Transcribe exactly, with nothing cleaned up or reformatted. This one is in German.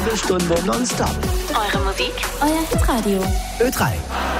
halbe Stunde nonstop. Eure Musik, euer Hitradio. Ö drei.